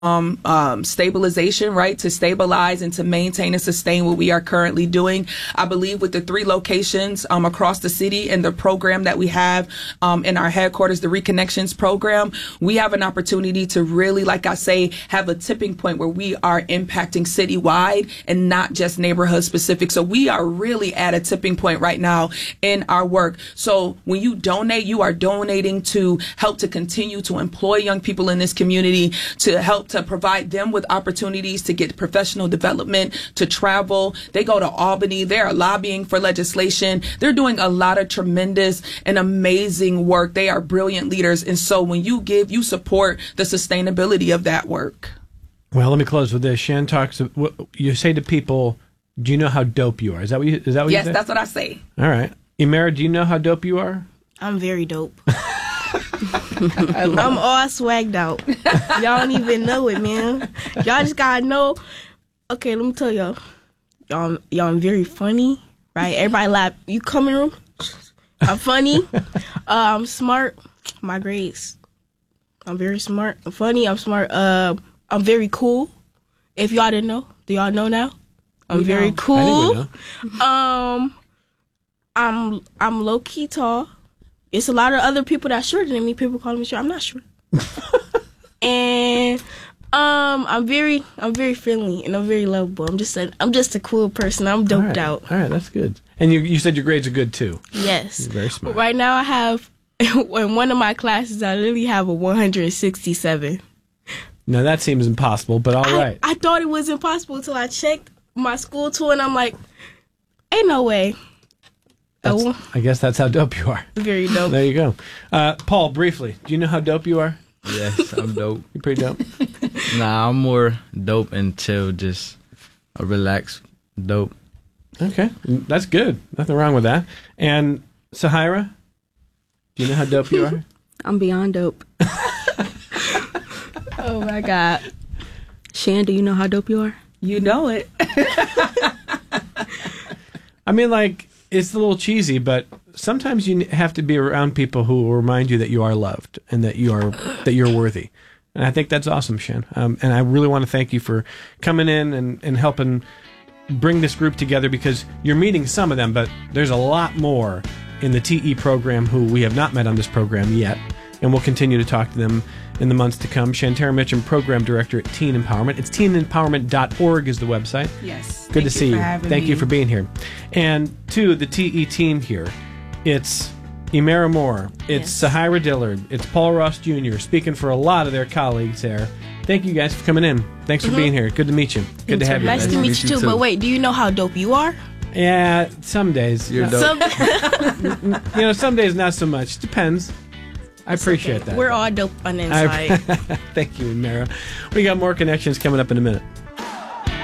stabilization, right? To stabilize and to maintain and sustain what we are currently doing. I believe with the 3 locations across the city and the program that we have in our headquarters, the Reconnections program, we have an opportunity to really, like I say, have a tipping point where we are impacting citywide and not just neighborhood specific. So we are really at a tipping point right now in our work. So when you donate, you are donating to help to continue to employ young people in this community, to help to provide them with opportunities to get professional development, to travel. They go to Albany. They are lobbying for legislation. They're doing a lot of tremendous and amazing work. They are brilliant leaders. And so when you give, you support the sustainability of that work. Well, let me close with this. Shan talks, you say to people, do you know how dope you are? Is that what you say? Yes, that's what I say. All right. Imera, do you know how dope you are? I'm very dope. I'm all swagged out. Y'all don't even know it, man. Y'all just gotta know. Okay, let me tell y'all. Y'all I'm very funny, right? Everybody laugh. You come in the room. I'm funny. I'm smart. My grades. I'm very smart. I'm funny. I'm smart. I'm very cool. If y'all didn't know, do y'all know now? I'm very cool. I think we know. I'm low key tall. It's a lot of other people that's shorter than me. People call me short. I'm not short. And I'm very friendly and I'm very lovable. I'm just a cool person. I'm doped out. All right, that's good. And you said your grades are good too. Yes. You're very smart. Right now I have in one of my classes I literally have a 167. Now that seems impossible, but all right. I thought it was impossible until I checked my school tour and I'm like, ain't no way. I guess that's how dope you are. Very dope. There you go. Paul, briefly, do you know how dope you are? Yes, I'm dope. You pretty dope? Nah, I'm more dope and chill, just a relaxed dope. Okay, that's good. Nothing wrong with that. And Sahira, do you know how dope you are? I'm beyond dope. Oh my God. Shan, do you know how dope you are? You know it. I mean, like, it's a little cheesy, but sometimes you have to be around people who will remind you that you are loved and that you're worthy. And I think that's awesome, Shan. And I really want to thank you for coming in and helping bring this group together, because you're meeting some of them, but there's a lot more in the TE program who we have not met on this program yet. And we'll continue to talk to them in the months to come. Shantara Mitchum, Program Director at Teen Empowerment. It's teenempowerment.org is the website. Yes. Good to see you. Thank you me. for being here. And to the TE team here, it's Imera Moore, it's Sahira Dillard, it's Paul Ross Jr., speaking for a lot of their colleagues there. Thank you guys for coming in. Thanks for being here. Good to meet you. Good to have you. Nice to meet you too. But wait, do you know how dope you are? Yeah, some days. You're dope. Some days not so much. Depends. I appreciate that. We're all dope on the inside. Thank you, Imera. We got more connections coming up in a minute.